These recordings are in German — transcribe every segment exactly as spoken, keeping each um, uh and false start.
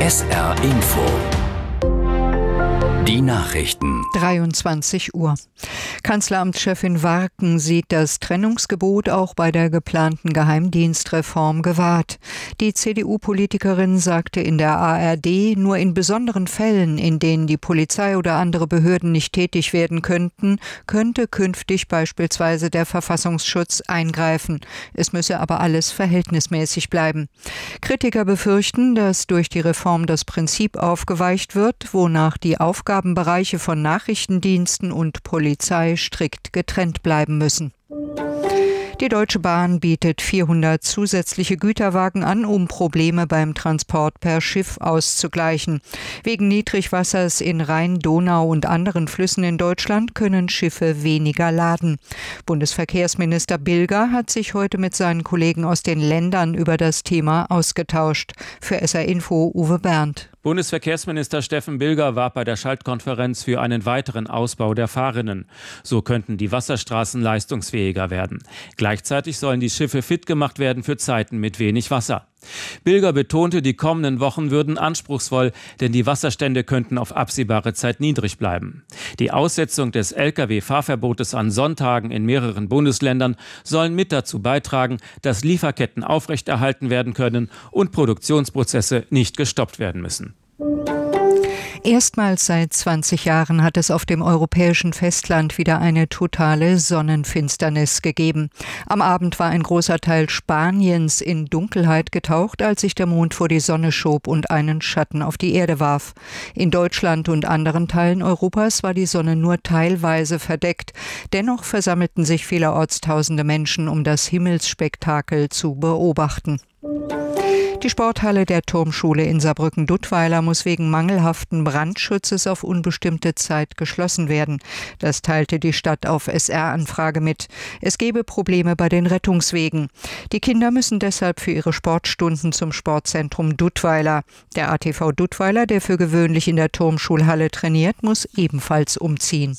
S R Info. Die Nachrichten. dreiundzwanzig Uhr. Kanzleramtschefin Warken sieht das Trennungsgebot auch bei der geplanten Geheimdienstreform gewahrt. Die C D U-Politikerin sagte in der A R D, nur in besonderen Fällen, in denen die Polizei oder andere Behörden nicht tätig werden könnten, könnte künftig beispielsweise der Verfassungsschutz eingreifen. Es müsse aber alles verhältnismäßig bleiben. Kritiker befürchten, dass durch die Reform das Prinzip aufgeweicht wird, wonach die Aufgaben Bereiche von Nachrichtendiensten und Polizei strikt getrennt bleiben müssen. Die Deutsche Bahn bietet vierhundert zusätzliche Güterwagen an, um Probleme beim Transport per Schiff auszugleichen. Wegen Niedrigwassers in Rhein, Donau und anderen Flüssen in Deutschland können Schiffe weniger laden. Bundesverkehrsminister Bilger hat sich heute mit seinen Kollegen aus den Ländern über das Thema ausgetauscht. Für S R Info Uwe Berndt. Bundesverkehrsminister Steffen Bilger warb bei der Schaltkonferenz für einen weiteren Ausbau der Fahrrinnen. So könnten die Wasserstraßen leistungsfähiger werden. Gleichzeitig sollen die Schiffe fit gemacht werden für Zeiten mit wenig Wasser. Bilger betonte, die kommenden Wochen würden anspruchsvoll, denn die Wasserstände könnten auf absehbare Zeit niedrig bleiben. Die Aussetzung des L K W-Fahrverbotes an Sonntagen in mehreren Bundesländern sollen mit dazu beitragen, dass Lieferketten aufrechterhalten werden können und Produktionsprozesse nicht gestoppt werden müssen. Erstmals seit zwanzig Jahren hat es auf dem europäischen Festland wieder eine totale Sonnenfinsternis gegeben. Am Abend war ein großer Teil Spaniens in Dunkelheit getaucht, als sich der Mond vor die Sonne schob und einen Schatten auf die Erde warf. In Deutschland und anderen Teilen Europas war die Sonne nur teilweise verdeckt. Dennoch versammelten sich vielerorts tausende Menschen, um das Himmelsspektakel zu beobachten. Die Sporthalle der Turmschule in Saarbrücken-Duttweiler muss wegen mangelhaften Brandschutzes auf unbestimmte Zeit geschlossen werden. Das teilte die Stadt auf S R-Anfrage mit. Es gebe Probleme bei den Rettungswegen. Die Kinder müssen deshalb für ihre Sportstunden zum Sportzentrum Duttweiler. Der A T V Duttweiler, der für gewöhnlich in der Turmschulhalle trainiert, muss ebenfalls umziehen.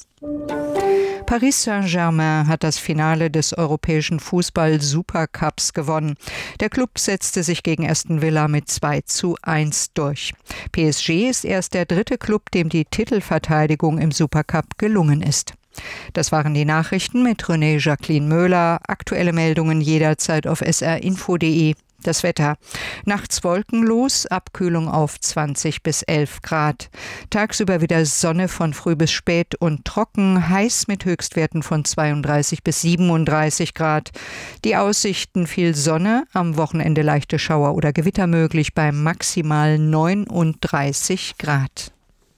Paris Saint-Germain hat das Finale des europäischen Fußball-Supercups gewonnen. Der Klub setzte sich gegen Aston Villa mit zwei zu eins durch. P S G ist erst der dritte Klub, dem die Titelverteidigung im Supercup gelungen ist. Das waren die Nachrichten mit René Jacqueline Möhler. Aktuelle Meldungen jederzeit auf s r info punkt de. Das Wetter. Nachts wolkenlos, Abkühlung auf zwanzig bis elf Grad. Tagsüber wieder Sonne von früh bis spät und trocken, heiß mit Höchstwerten von zweiunddreißig bis siebenunddreißig Grad. Die Aussichten: viel Sonne, am Wochenende leichte Schauer oder Gewitter möglich bei maximal neununddreißig Grad.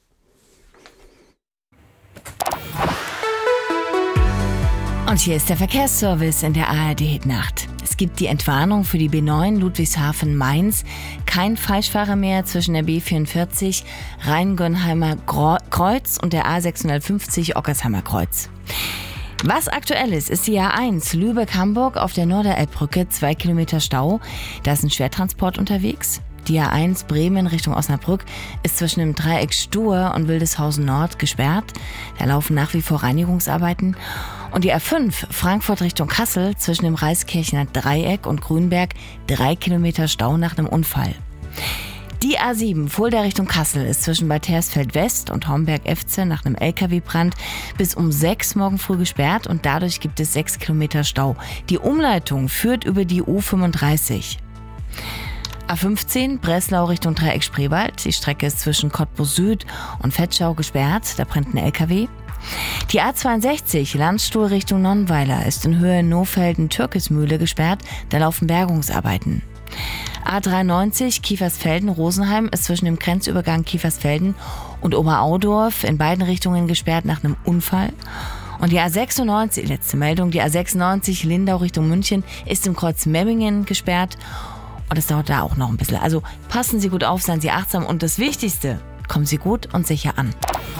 Und hier ist der Verkehrsservice in der A R D-Nacht. Es gibt die Entwarnung für die B neun Ludwigshafen-Mainz. Kein Falschfahrer mehr zwischen der B vierundvierzig Rhein-Gönnheimer Kreuz und der A sechshundertfünfzig Ockersheimer Kreuz. Was aktuell ist, ist die A eins Lübeck-Hamburg auf der Norderelbbrücke, zwei Kilometer Stau. Da ist ein Schwertransport unterwegs. Die A eins Bremen Richtung Osnabrück ist zwischen dem Dreieck Stur und Wildeshausen Nord gesperrt. Da laufen nach wie vor Reinigungsarbeiten. Und die A fünf Frankfurt Richtung Kassel zwischen dem Reiskirchener Dreieck und Grünberg drei Kilometer Stau nach einem Unfall. Die A sieben Fulda Richtung Kassel ist zwischen Bad Hersfeld West und Homberg-Efze nach einem L K W-Brand bis um sechs morgen früh gesperrt und dadurch gibt es sechs Kilometer Stau. Die Umleitung führt über die U fünfunddreißig. A fünfzehn Breslau Richtung Dreieck Spreewald. Die Strecke ist zwischen Cottbus Süd und Vetschau gesperrt. Da brennt ein L K W. Die A zweiundsechzig Landstuhl Richtung Nonnweiler ist in Höhe Nohfelden-Türkismühle gesperrt. Da laufen Bergungsarbeiten. A dreiundneunzig Kiefersfelden-Rosenheim ist zwischen dem Grenzübergang Kiefersfelden und Oberaudorf in beiden Richtungen gesperrt nach einem Unfall. Und die A sechsundneunzig, letzte Meldung, die A sechsundneunzig Lindau Richtung München ist im Kreuz Memmingen gesperrt. Und es dauert da auch noch ein bisschen. Also passen Sie gut auf, seien Sie achtsam und das Wichtigste, kommen Sie gut und sicher an.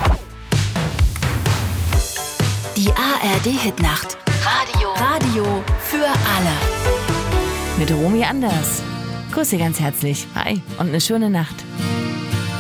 Die A R D-Hitnacht. Radio. Radio für alle. Mit Romy Anders. Grüße ganz herzlich. Hi und eine schöne Nacht.